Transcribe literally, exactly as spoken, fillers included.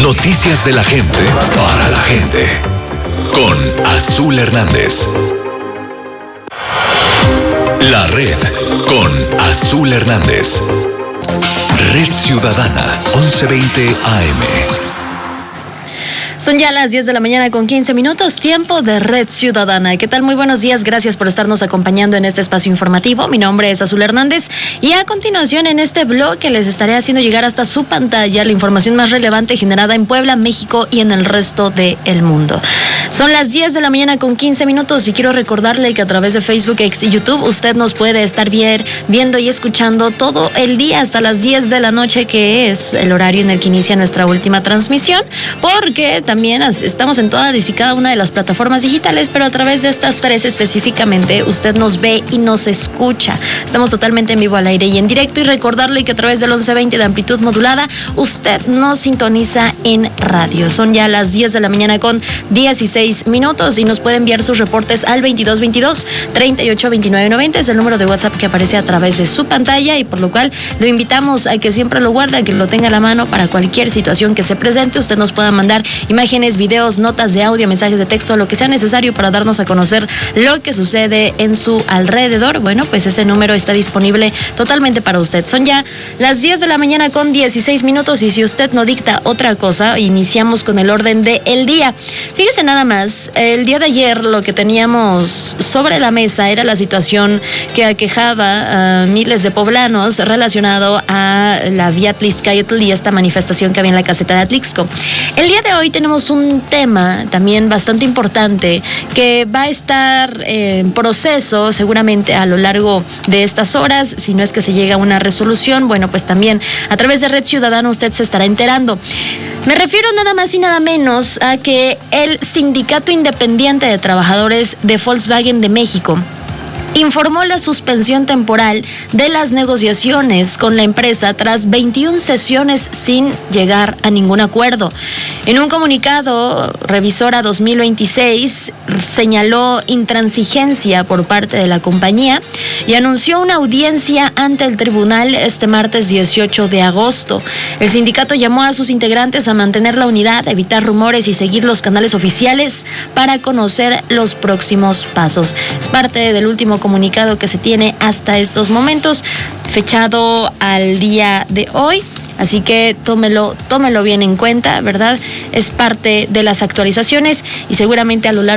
Noticias de la gente para la gente. Con Azul Hernández. La red con Azul Hernández. Red Ciudadana, once veinte A M. Son ya las diez de la mañana con quince minutos, tiempo de Red Ciudadana. ¿Qué tal? Muy buenos días, gracias por estarnos acompañando en este espacio informativo. Mi nombre es Azul Hernández y a continuación en este bloque les estaré haciendo llegar hasta su pantalla la información más relevante generada en Puebla, México y en el resto del mundo. Son las diez de la mañana con quince minutos y quiero recordarle que a través de Facebook, X y YouTube usted nos puede estar bien, viendo y escuchando todo el día hasta las diez de la noche, que es el horario en el que inicia nuestra última transmisión, porque también estamos en todas y cada una de las plataformas digitales, pero a través de estas tres específicamente usted nos ve y nos escucha. Estamos totalmente en vivo, al aire y en directo, y recordarle que a través del once veinte de amplitud modulada usted nos sintoniza en radio. Son ya las diez de la mañana con dieciséis minutos y nos puede enviar sus reportes al veintidós veintidós, treinta y ocho veintinueve noventa. Es el número de WhatsApp que aparece a través de su pantalla y por lo cual lo invitamos a que siempre lo guarde, a que lo tenga a la mano para cualquier situación que se presente. Usted nos pueda mandar imágenes, videos, notas de audio, mensajes de texto, lo que sea necesario para darnos a conocer lo que sucede en su alrededor. Bueno, pues ese número está disponible totalmente para usted. Son ya las diez de la mañana con dieciséis minutos y si usted no dicta otra cosa, iniciamos con el orden del día. Fíjese nada más, el día de ayer lo que teníamos sobre la mesa era la situación que aquejaba a miles de poblanos relacionado a la vía Atlixcayotl y esta manifestación que había en la caseta de Atlixco. El día de hoy tenemos un tema también bastante importante que va a estar en proceso seguramente a lo largo de estas horas, si no es que se llega a una resolución. Bueno, pues también a través de Red Ciudadana usted se estará enterando. Me refiero nada más y nada menos a que el Sindicato Independiente de Trabajadores de Volkswagen de México informó la suspensión temporal de las negociaciones con la empresa tras veintiuna sesiones sin llegar a ningún acuerdo. En un comunicado, Revisora dos mil veintiséis señaló intransigencia por parte de la compañía y anunció una audiencia ante el tribunal este martes dieciocho de agosto. El sindicato llamó a sus integrantes a mantener la unidad, evitar rumores y seguir los canales oficiales para conocer los próximos pasos. Es parte del último comunicado que se tiene hasta estos momentos, fechado al día de hoy. Así que tómelo, tómelo bien en cuenta, ¿verdad? Es parte de las actualizaciones y seguramente a lo largo